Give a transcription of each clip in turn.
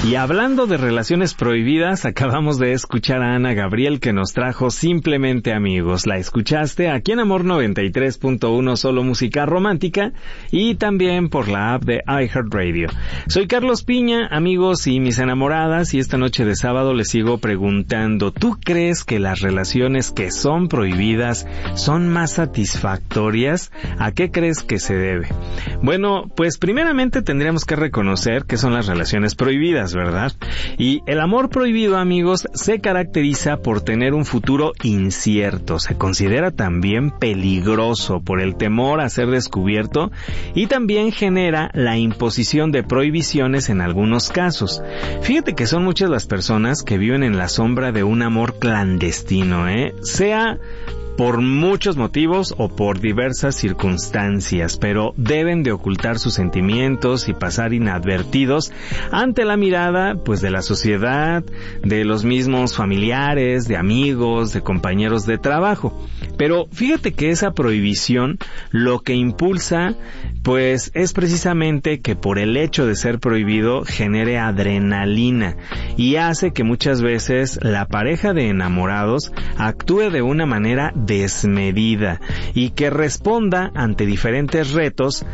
Y hablando de relaciones prohibidas, acabamos de escuchar a Ana Gabriel que nos trajo Simplemente Amigos. La escuchaste aquí en Amor 93.1, solo música romántica, y también por la app de iHeartRadio. Soy Carlos Piña, amigos y mis enamoradas, y esta noche de sábado les sigo preguntando, ¿tú crees que las relaciones que son prohibidas son más satisfactorias? ¿A qué crees que se debe? Bueno, pues primeramente tendríamos que reconocer que son las relaciones prohibidas, ¿verdad? Y el amor prohibido, amigos, se caracteriza por tener un futuro incierto. Se considera también peligroso por el temor a ser descubierto y también genera la imposición de prohibiciones en algunos casos. Fíjate que son muchas las personas que viven en la sombra de un amor clandestino, sea por muchos motivos o por diversas circunstancias, pero deben de ocultar sus sentimientos y pasar inadvertidos ante la mirada, pues, de la sociedad, de los mismos familiares, de amigos, de compañeros de trabajo. Pero fíjate que esa prohibición lo que impulsa, pues, es precisamente que por el hecho de ser prohibido genere adrenalina y hace que muchas veces la pareja de enamorados actúe de una manera desmedida y que responda ante diferentes retos,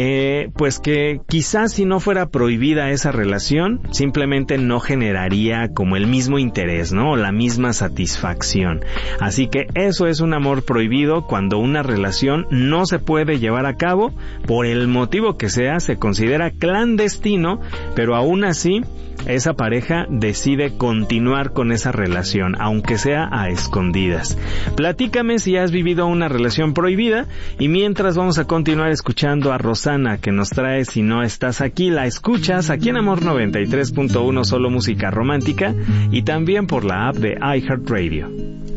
pues que quizás si no fuera prohibida esa relación, simplemente no generaría como el mismo interés, ¿no? O la misma satisfacción. Así que eso es un amor prohibido cuando una relación no se puede llevar a cabo, por el motivo que sea, se considera clandestino, pero aún así esa pareja decide continuar con esa relación, aunque sea a escondidas. Platícame si has vivido una relación prohibida, y mientras vamos a continuar escuchando a Rosana, que nos trae Si no estás aquí. La escuchas aquí en Amor 93.1, solo música romántica, y también por la app de iHeartRadio.